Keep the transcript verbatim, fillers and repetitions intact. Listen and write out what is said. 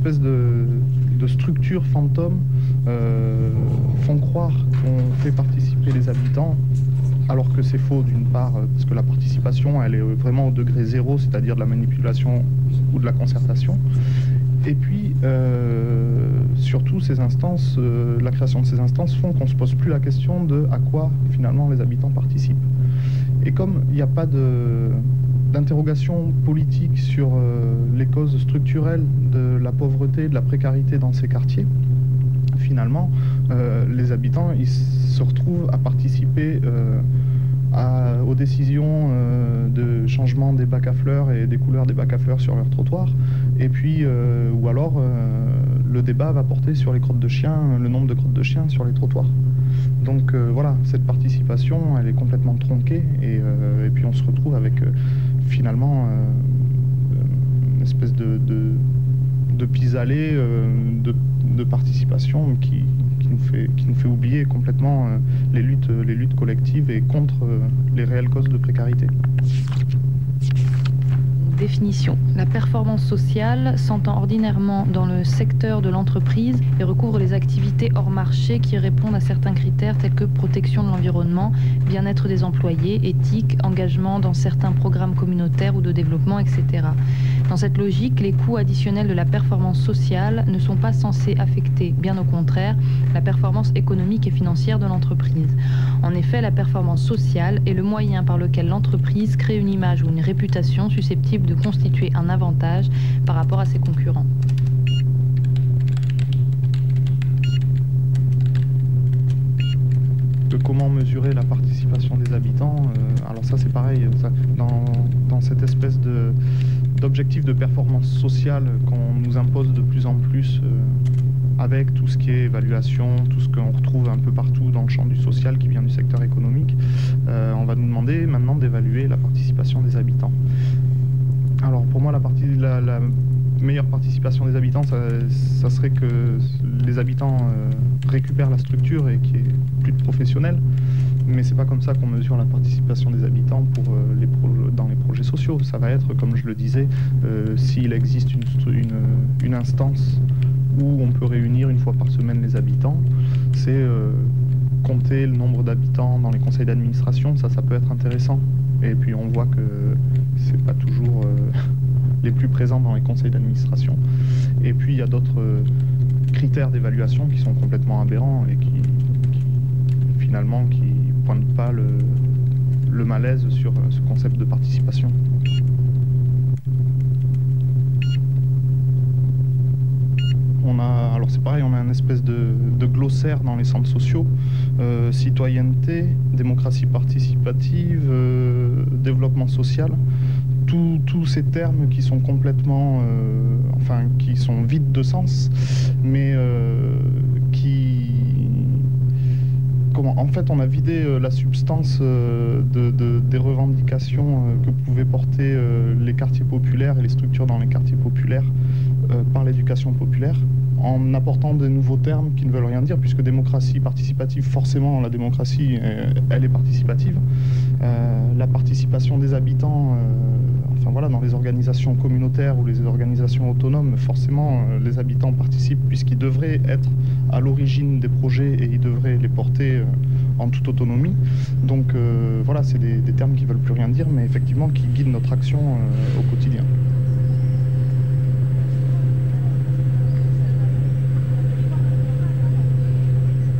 espèce de, de structures fantômes euh, font croire qu'on fait participer les habitants, alors que c'est faux d'une part, parce que la participation, elle est vraiment au degré zéro, c'est-à-dire de la manipulation ou de la concertation. Et puis, euh, surtout, ces instances, euh, la création de ces instances font qu'on ne se pose plus la question de à quoi, finalement, les habitants participent. Et comme il n'y a pas de, d'interrogation politique sur euh, les causes structurelles de la pauvreté, de la précarité dans ces quartiers, finalement, euh, les habitants, ils se retrouvent à participer euh, à, aux décisions euh, de changement des bacs à fleurs et des couleurs des bacs à fleurs sur leur trottoir. Et puis, euh, ou alors, euh, le débat va porter sur les crottes de chiens, le nombre de crottes de chiens sur les trottoirs. Donc euh, voilà, cette participation, elle est complètement tronquée. Et, euh, et puis on se retrouve avec, euh, finalement, euh, une espèce de, de, de pis-aller euh, de, de participation qui, qui, nous fait, qui nous fait oublier complètement euh, les, luttes, les luttes collectives et contre euh, les réelles causes de précarité. Définition. La performance sociale s'entend ordinairement dans le secteur de l'entreprise et recouvre les activités hors marché qui répondent à certains critères tels que protection de l'environnement, bien-être des employés, éthique, engagement dans certains programmes communautaires ou de développement, et cetera. Dans cette logique, les coûts additionnels de la performance sociale ne sont pas censés affecter, bien au contraire, la performance économique et financière de l'entreprise. En effet, la performance sociale est le moyen par lequel l'entreprise crée une image ou une réputation susceptible de constituer un avantage par rapport à ses concurrents. De comment mesurer la participation des habitants, euh, alors ça c'est pareil, ça, dans, dans cette espèce de, d'objectif de performance sociale qu'on nous impose de plus en plus euh, avec tout ce qui est évaluation, tout ce qu'on retrouve un peu partout dans le champ du social qui vient du secteur économique, euh, on va nous demander maintenant d'évaluer la participation des habitants. Alors pour moi, la, partie, la, la meilleure participation des habitants, ça, ça serait que les habitants euh, récupèrent la structure et qu'il n'y ait plus de professionnels. Mais c'est pas comme ça qu'on mesure la participation des habitants pour, euh, les pro dans les projets sociaux. Ça va être, comme je le disais, euh, s'il existe une, une, une instance où on peut réunir une fois par semaine les habitants, c'est euh, compter le nombre d'habitants dans les conseils d'administration, ça, ça peut être intéressant. Et puis on voit que c'est pas toujours euh, les plus présents dans les conseils d'administration. Et puis il y a d'autres euh, critères d'évaluation qui sont complètement aberrants et qui, qui finalement qui pointent pas le, le malaise sur euh, ce concept de participation. On a, alors c'est pareil, on a une espèce de, de glossaire dans les centres sociaux, euh, citoyenneté, démocratie participative, euh, développement social, tous ces termes qui sont complètement, euh, enfin qui sont vides de sens, mais euh, qui, comment, en fait on a vidé euh, la substance euh, de, de, des revendications euh, que pouvaient porter euh, les quartiers populaires et les structures dans les quartiers populaires euh, par l'éducation populaire, en apportant de nouveaux termes qui ne veulent rien dire, puisque démocratie participative, forcément la démocratie, elle est participative. Euh, la participation des habitants, euh, enfin voilà, dans les organisations communautaires ou les organisations autonomes, forcément euh, les habitants participent puisqu'ils devraient être à l'origine des projets et ils devraient les porter euh, en toute autonomie. Donc euh, voilà, c'est des, des termes qui ne veulent plus rien dire, mais effectivement qui guident notre action euh, au quotidien.